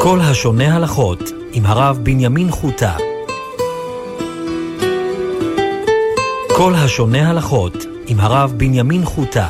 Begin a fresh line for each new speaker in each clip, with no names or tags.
כל השונה הלכות עם הרב בנימין חוטה. כל השונה הלכות עם הרב בנימין חוטה.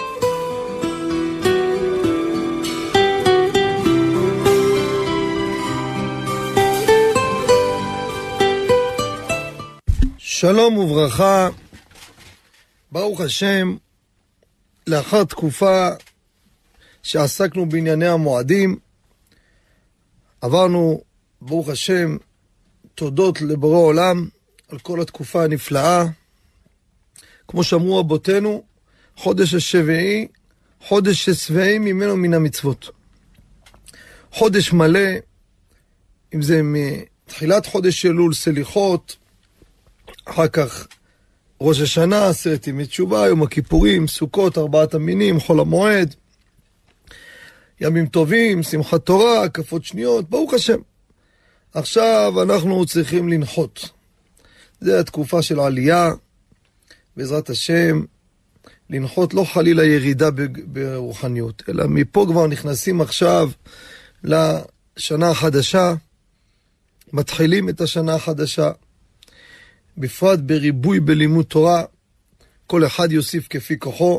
שלום וברכה, ברוך השם, לאחר תקופה שעסקנו בענייני המועדים, עברנו, ברוך השם, תודות לבורא עולם על כל התקופה הנפלאה. כמו שאמרו רבותינו, חודש השביעי, חודש ששבעים ממנו מן המצוות. חודש מלא, אם זה מתחילת חודש אלול, סליחות, אחר כך ראש השנה, 10 ימי תשובה, יום הכיפורים, סוכות, 4 המינים, חול המועד, ימים טובים, שמחת תורה, הקפות שניות, ברוך השם. עכשיו אנחנו צריכים לנחות. זה התקופה של העלייה, בעזרת השם, לנחות לא חלילה ירידה ברוחניות, אלא מפה כבר נכנסים עכשיו לשנה החדשה, מתחילים את השנה החדשה, בפרט בריבוי בלימוד תורה, כל אחד יוסיף כפי כוחו.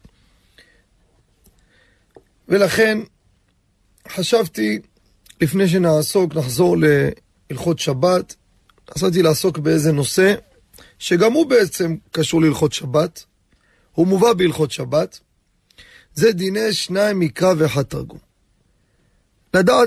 ולכן חשבתי, לפני נחזור להלכות שבת, חשבתי לעסוק באיזה נושא, שגם הוא בעצם קשור להלכות שבת, הוא מובא בהלכות שבת, זה דיני 2 מקרא ואחד תרגום. לדעת